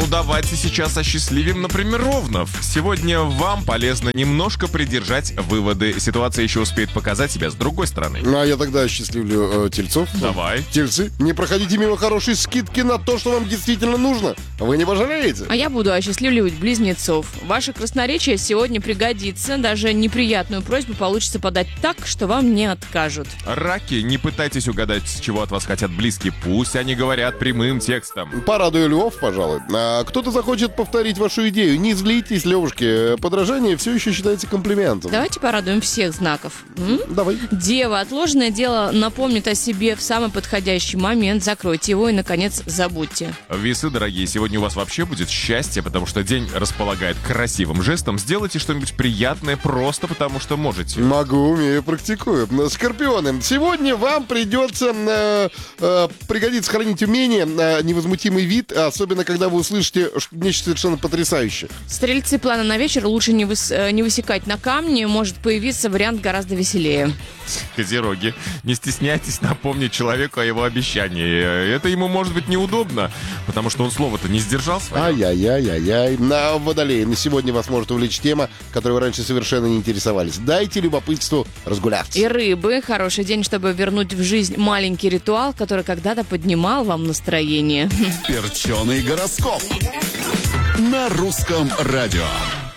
давайте сейчас осчастливим, например, Ровнов. Сегодня вам полезно немножко придержать выводы. Ситуация еще успеет показать себя с другой стороны. Ну, а я тогда осчастливлю тельцов. Давай. Тельцы, не проходите мимо хорошей скидки на то, что вам действительно нужно. Вы не пожалеете. А я буду осчастливливать близнецов. Ваше красноречие сегодня пригодится. Даже неприятную просьбу получится подать так, что вам не откажут. Раки, не пытайтесь угадать, чего от вас хотят близкие. Пусть они говорят прямым текстом. Порадую львов, пожалуй. А кто-то захочет повторить вашу идею. Не злитесь, левушки. Подражание все еще считается комплиментом. Давайте порадуем всех знаков. Давай. Дева, отложенное дело напомнит о себе в самый подходящий момент. Закройте его и, наконец, забудьте. Весы, дорогие, сегодня у вас вообще будет счастье, потому что день располагает к красивым жестом. Сделайте что-нибудь приятное просто потому, что можете. Могу, умею, практикую. Скорпионы, сегодня вам придется пригодится сохранить умение, невозмутимый вид, особенно когда вы услышите нечто совершенно потрясающее. Стрельцы, планы на вечер лучше не высекать на камне. Может появиться вариант гораздо веселее. Козероги, не стесняйтесь напомнить человеку о его обещании. Это ему может быть неудобно, потому что он слово-то не сдержал свое. Ай-яй-яй-яй-яй. На Водолее, на сегодня вас может увлечь тема, которой вы раньше совершенно не интересовались. Дайте любопытству разгуляться. И рыбы, хороший день, чтобы вернуть в жизнь маленький ритуал, который когда-то поднимал вам настроение. Перченый гороскоп на русском радио.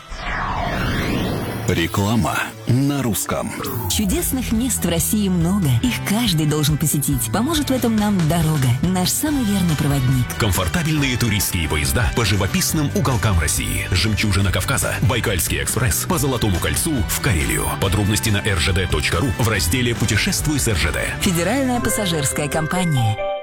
Реклама на русском. Чудесных мест в России много. Их каждый должен посетить. Поможет в этом нам дорога. Наш самый верный проводник. Комфортабельные туристские поезда по живописным уголкам России. Жемчужина Кавказа. Байкальский экспресс по Золотому кольцу в Карелию. Подробности на rжd.ру в разделе «Путешествуй с РЖД». Федеральная пассажирская компания.